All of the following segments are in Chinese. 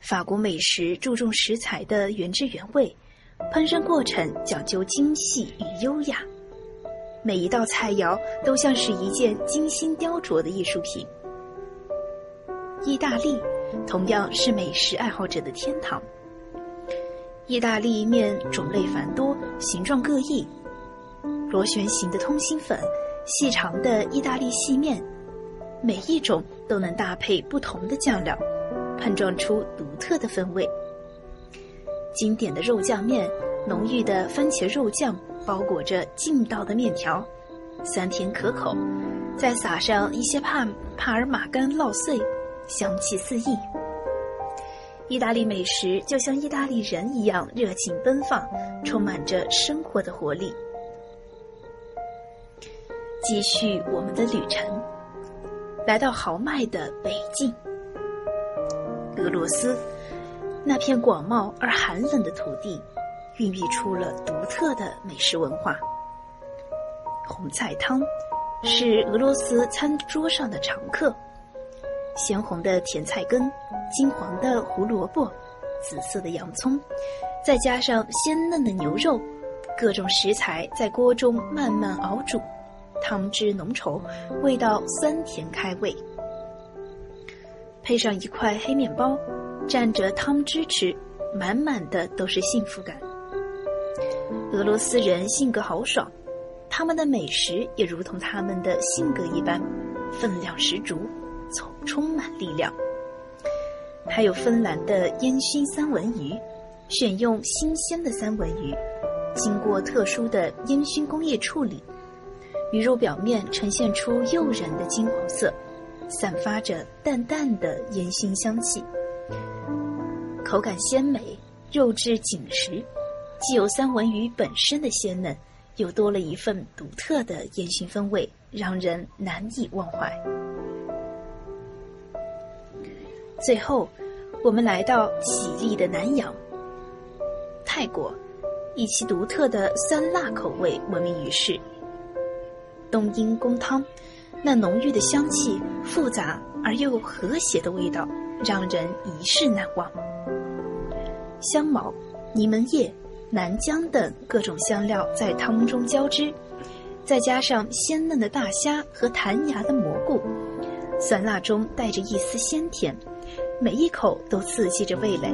法国美食注重食材的原汁原味，烹饪过程讲究精细与优雅，每一道菜肴都像是一件精心雕琢的艺术品。意大利同样是美食爱好者的天堂。意大利面种类繁多，形状各异，螺旋形的通心粉，细长的意大利细面，每一种都能搭配不同的酱料，碰撞出独特的风味。经典的肉酱面，浓郁的番茄肉酱包裹着劲道的面条，酸甜可口，再撒上一些帕尔马干烙碎，香气四溢。意大利美食就像意大利人一样热情奔放，充满着生活的活力。继续我们的旅程，来到豪迈的北境。俄罗斯那片广袤而寒冷的土地，孕育出了独特的美食文化。红菜汤是俄罗斯餐桌上的常客，鲜红的甜菜根，金黄的胡萝卜，紫色的洋葱，再加上鲜嫩的牛肉，各种食材在锅中慢慢熬煮，汤汁浓稠，味道酸甜开胃。配上一块黑面包，蘸着汤汁吃，满满的都是幸福感。俄罗斯人性格豪爽，他们的美食也如同他们的性格一般，分量十足，充满力量。还有芬兰的烟熏三文鱼，选用新鲜的三文鱼，经过特殊的烟熏工业处理，鱼肉表面呈现出诱人的金黄色，散发着淡淡的烟熏香气，口感鲜美，肉质紧实，既有三文鱼本身的鲜嫩，又多了一份独特的烟熏风味，让人难以忘怀。最后，我们来到绮丽的南洋。泰国以其独特的酸辣口味闻名于世。冬阴功汤那浓郁的香气，复杂而又和谐的味道，让人一世难忘。香茅、柠檬叶、南姜等各种香料在汤中交织，再加上鲜嫩的大虾和弹牙的蘑菇，酸辣中带着一丝鲜甜，每一口都刺激着味蕾。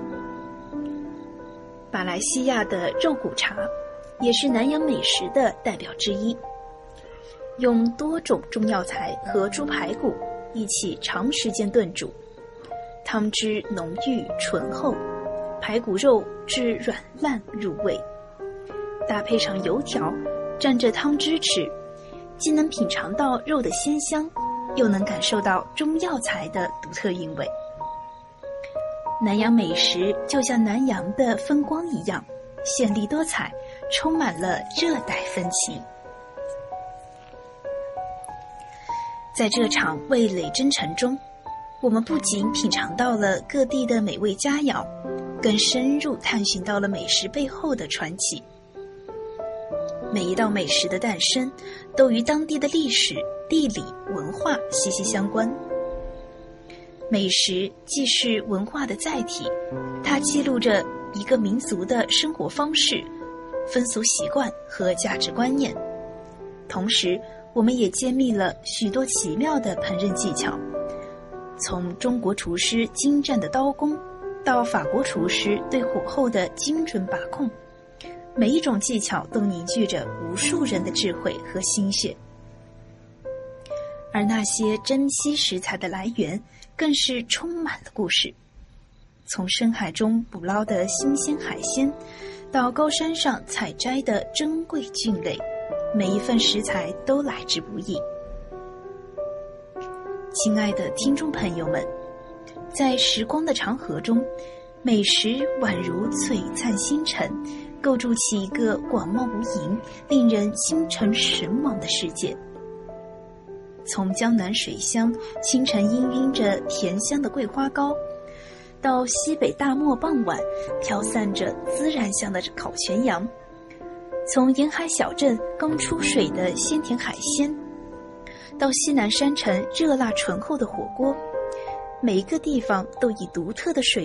马来西亚的肉骨茶也是南洋美食的代表之一，用多种中药材和猪排骨一起长时间炖煮，汤汁浓郁醇厚，排骨肉质软烂入味，搭配上油条，蘸着汤汁吃，既能品尝到肉的鲜香，又能感受到中药材的独特韵味。南洋美食就像南洋的风光一样，绚丽多彩，充满了热带风情。在这场味蕾征程中，我们不仅品尝到了各地的美味佳肴，更深入探寻到了美食背后的传奇。每一道美食的诞生，都与当地的历史、地理、文化息息相关。美食既是文化的载体，它记录着一个民族的生活方式、风俗习惯和价值观念，同时我们也揭秘了许多奇妙的烹饪技巧，从中国厨师精湛的刀工，到法国厨师对火候的精准把控，每一种技巧都凝聚着无数人的智慧和心血。而那些珍稀食材的来源更是充满了故事，从深海中捕捞的新鲜海鲜，到高山上采摘的珍贵菌类，每一份食材都来之不易。亲爱的听众朋友们，在时光的长河中，美食宛如璀璨星辰，构筑起一个广袤无垠、令人心驰神往的世界。从江南水乡清晨氤氲着甜香的桂花糕，到西北大漠傍晚飘散着孜然香的烤全羊，从沿海小镇刚出水的鲜甜海鲜，到西南山城热辣醇厚的火锅，每一个地方都以独特的水